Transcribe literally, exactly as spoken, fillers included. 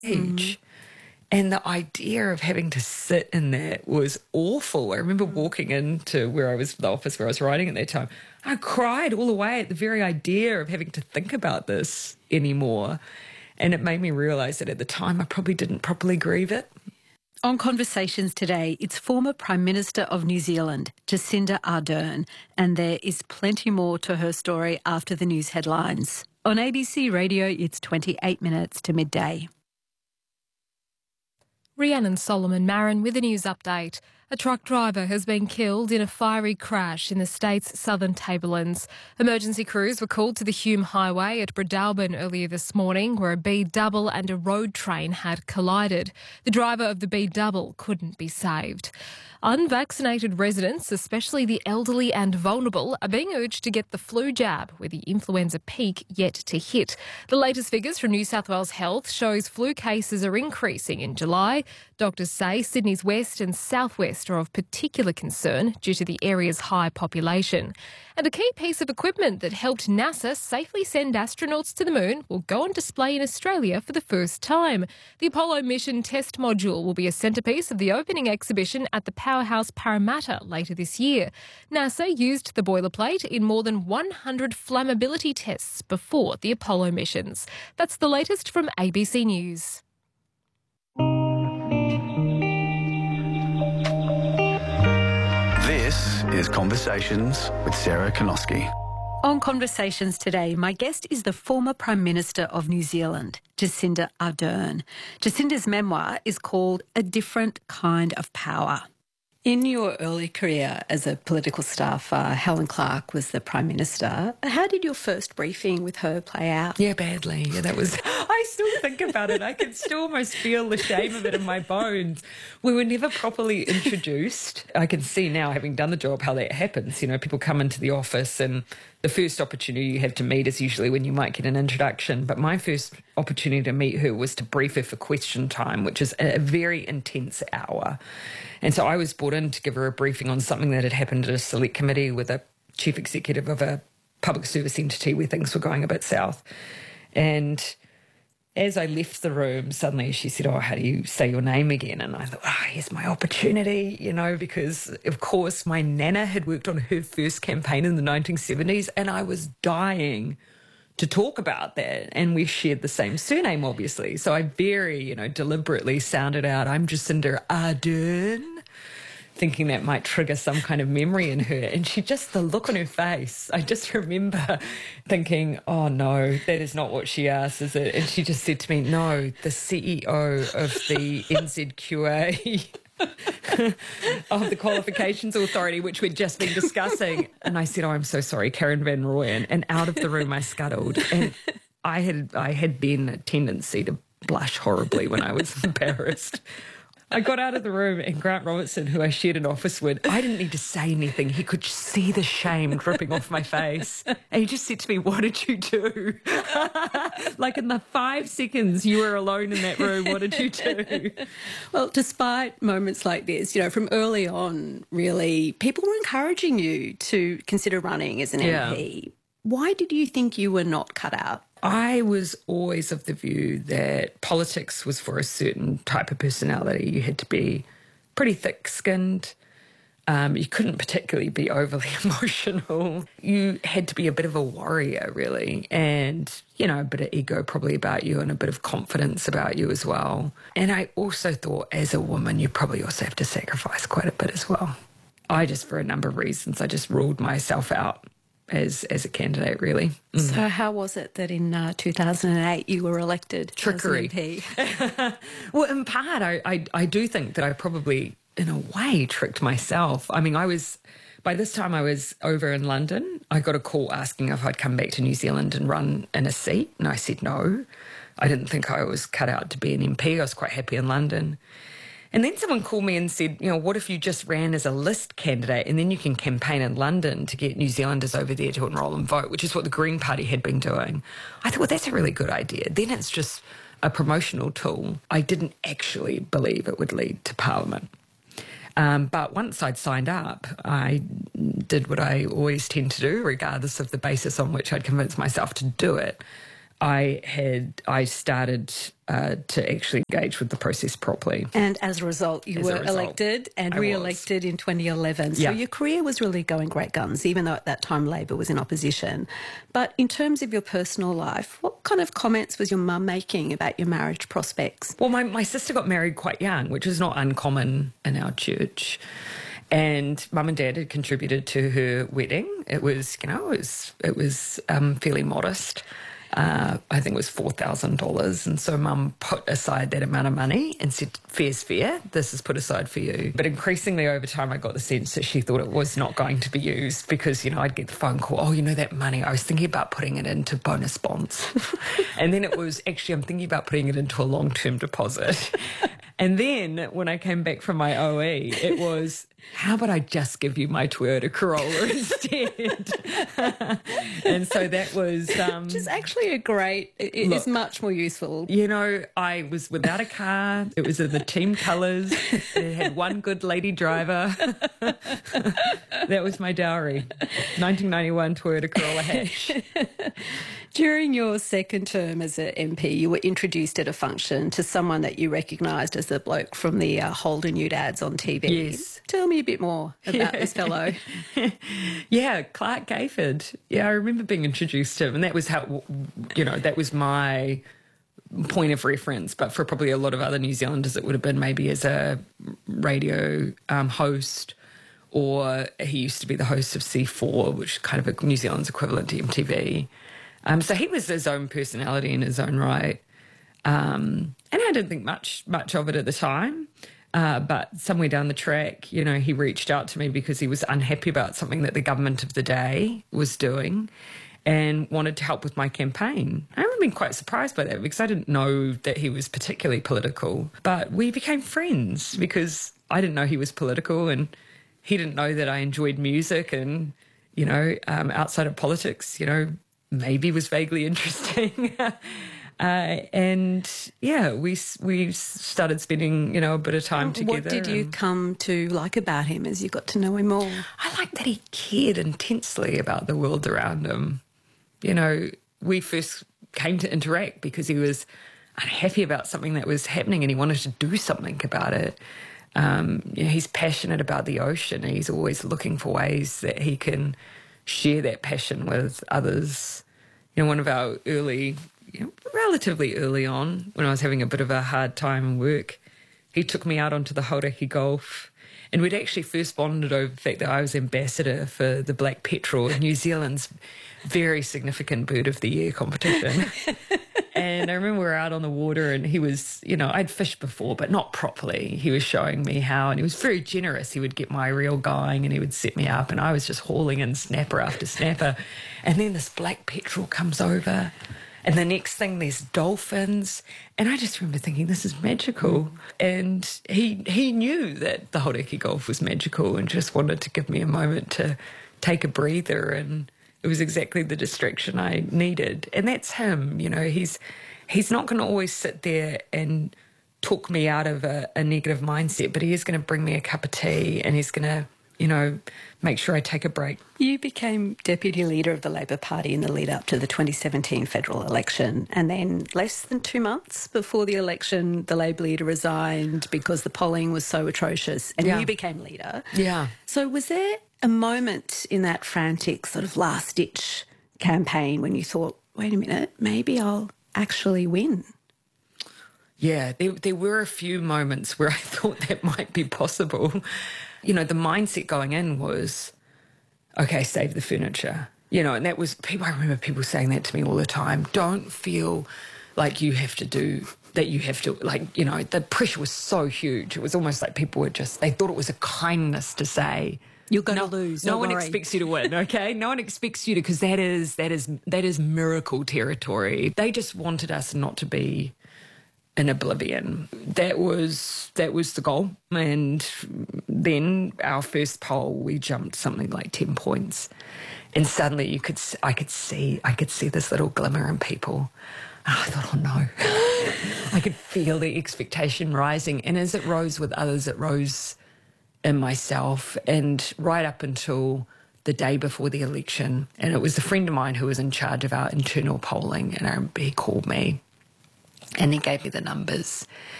age. And the idea of having to sit in that was awful. I remember walking into where I was, the office where I was writing at that time. I cried all the way at the very idea of having to think about this anymore. And it made me realise that at the time I probably didn't properly grieve it. On Conversations today, it's former Prime Minister of New Zealand, Jacinda Ardern, and there is plenty more to her story after the news headlines. On A B C Radio, it's twenty-eight minutes to midday. Rhiannon Solomon Marin with a news update. A truck driver has been killed in a fiery crash in the state's southern tablelands. Emergency crews were called to the Hume Highway at Breadalbin earlier this morning, where a B-double and a road train had collided. The driver of the B-double couldn't be saved. Unvaccinated residents, especially the elderly and vulnerable, are being urged to get the flu jab, with the influenza peak yet to hit. The latest figures from New South Wales Health shows flu cases are increasing in July. Doctors say Sydney's west and southwest are of particular concern due to the area's high population. And a key piece of equipment that helped NASA safely send astronauts to the moon will go on display in Australia for the first time. The Apollo mission test module will be a centrepiece of the opening exhibition at the Powerhouse Parramatta later this year. NASA used the boilerplate in more than one hundred flammability tests before the Apollo missions. That's the latest from A B C News. This is Conversations with Sarah Konoski. On Conversations today, my guest is the former Prime Minister of New Zealand, Jacinda Ardern. Jacinda's memoir is called A Different Kind of Power. In your early career as a political staffer, Helen Clark was the Prime Minister. How did your first briefing with her play out? Yeah, badly. Yeah, that was... I still think about it. I can still almost feel the shame of it in my bones. We were never properly introduced. I can see now, having done the job, how that happens. You know, people come into the office and the first opportunity you have to meet is usually when you might get an introduction. But my first opportunity to meet her was to brief her for question time, which is a very intense hour. And so I was brought in to give her a briefing on something that had happened at a select committee with a chief executive of a public service entity where things were going a bit south. And as I left the room, suddenly she said, oh, how do you say your name again? And I thought, oh, here's my opportunity, you know, because, of course, my nana had worked on her first campaign in the nineteen seventies and I was dying to talk about that. And we shared the same surname, obviously. So I very, you know, deliberately sounded out, I'm Jacinda Ardern, thinking that might trigger some kind of memory in her. And she just, the look on her face, I just remember thinking, oh no, that is not what she asked, is it? And she just said to me, no, the C E O of the N Z Q A of the Qualifications Authority, which we'd just been discussing. And I said, oh, I'm so sorry, Karen Van Rooyen. And out of the room I scuttled. And I had, I had then a tendency to blush horribly when I was embarrassed. I got out of the room and Grant Robertson, who I shared an office with, I didn't need to say anything. He could see the shame dripping off my face. And he just said to me, what did you do? Like in the five seconds you were alone in that room, what did you do? Well, despite moments like this, you know, from early on, really, people were encouraging you to consider running as an Yeah. M P. Why did you think you were not cut out? I was always of the view that politics was for a certain type of personality. You had to be pretty thick-skinned. Um, you couldn't particularly be overly emotional. You had to be a bit of a warrior, really, and, you know, a bit of ego probably about you and a bit of confidence about you as well. And I also thought, as a woman, you probably also have to sacrifice quite a bit as well. I just, for a number of reasons, I just ruled myself out as as a candidate, really. Mm. So how was it that in uh, two thousand eight you were elected Trickery. as an M P? Well, in part, I, I, I do think that I probably, in a way, tricked myself. I mean, I was, by this time I was over in London. I got a call asking if I'd come back to New Zealand and run in a seat, and I said no. I didn't think I was cut out to be an M P. I was quite happy in London. And then someone called me and said, you know, what if you just ran as a list candidate and then you can campaign in London to get New Zealanders over there to enrol and vote, which is what the Green Party had been doing. I thought, well, that's a really good idea. Then it's just a promotional tool. I didn't actually believe it would lead to Parliament. Um, but once I'd signed up, I did what I always tend to do, regardless of the basis on which I'd convinced myself to do it. I had I started uh, to actually engage with the process properly. And as a result, you As were a result, elected and I re-elected in twenty eleven. So Yeah. your career was really going great guns, even though at that time Labor was in opposition. But in terms of your personal life, what kind of comments was your mum making about your marriage prospects? Well, my, my sister got married quite young, which is not uncommon in our church. And mum and dad had contributed to her wedding. It was, you know, it was, it was um, fairly modest. Uh, I think it was four thousand dollars. And so mum put aside that amount of money and said, fair's fair, this is put aside for you. But increasingly over time, I got the sense that she thought it was not going to be used because, you know, I'd get the phone call, oh, you know, that money, I was thinking about putting it into bonus bonds. And then it was, actually, I'm thinking about putting it into a long-term deposit. And then when I came back from my O E, it was, how about I just give you my Toyota Corolla instead? And so that was... Um, Which is actually a great, it is look, much more useful. You know, I was without a car. It was in the team colours. It had one good lady driver. That was my dowry. nineteen ninety-one Toyota Corolla hatch. During your second term as an M P, you were introduced at a function to someone that you recognised as the bloke from the uh, Holden Ute ads on T V. Yes. Tell me a bit more about Yeah. this fellow. Yeah, Clark Gayford. Yeah, I remember being introduced to him, and that was how, you know, that was my point of reference. But for probably a lot of other New Zealanders, it would have been maybe as a radio um, host, or he used to be the host of C four, which is kind of a New Zealand's equivalent to M T V. Um, so he was his own personality in his own right. Um, and I didn't think much much of it at the time. Uh, but somewhere down the track, you know, he reached out to me because he was unhappy about something that the government of the day was doing and wanted to help with my campaign. I remember being quite surprised by that because I didn't know that he was particularly political. But we became friends because I didn't know he was political and he didn't know that I enjoyed music and, you know, um, outside of politics, you know, maybe was vaguely interesting. Uh, and yeah, we we started spending, you know, a bit of time together. What did you come to like about him as you got to know him more? I liked that he cared intensely about the world around him. You know, we first came to interact because he was unhappy about something that was happening and he wanted to do something about it. Um, you know, he's passionate about the ocean. He's always looking for ways that he can share that passion with others. You know, one of our early... You know, relatively early on, when I was having a bit of a hard time in work, he took me out onto the Hauraki Gulf, and we'd actually first bonded over the fact that I was ambassador for the black petrel, New Zealand's very significant bird of the year competition. And I remember we were out on the water and he was, you know, I'd fished before, but not properly. He was showing me how, and he was very generous. He would get my reel going and he would set me up, and I was just hauling in snapper after snapper. And then this black petrel comes over. And the next thing, there's dolphins. And I just remember thinking, this is magical. And he he knew that the Hauraki Gulf was magical and just wanted to give me a moment to take a breather. And it was exactly the distraction I needed. And that's him, you know, he's he's not going to always sit there and talk me out of a, a negative mindset, but he is going to bring me a cup of tea and he's going to, you know, make sure I take a break. You became deputy leader of the Labor Party in the lead up to the twenty seventeen federal election, and then less than two months before the election, the Labor leader resigned because the polling was so atrocious, and Yeah. you became leader. Yeah. So was there a moment in that frantic sort of last-ditch campaign when you thought, wait a minute, maybe I'll actually win? Yeah, there, there were a few moments where I thought that might be possible. You know, the mindset going in was, okay, save the furniture. You know, and that was, people. I remember people saying that to me all the time. Don't feel like you have to do, that you have to, like, you know, the pressure was so huge. It was almost like people were just, they thought it was a kindness to say, You're going no, to lose. No don't one worry. expects you to win, okay? No one expects you to, because that is, that is, that is miracle territory. They just wanted us not to be in oblivion. That was that was the goal. And then our first poll, we jumped something like ten points, and suddenly you could I could see I could see this little glimmer in people. And I thought, oh no, I could feel the expectation rising, and as it rose with others, it rose in myself, and right up until the day before the election, and it was a friend of mine who was in charge of our internal polling, and I remember he called me and he gave me the numbers.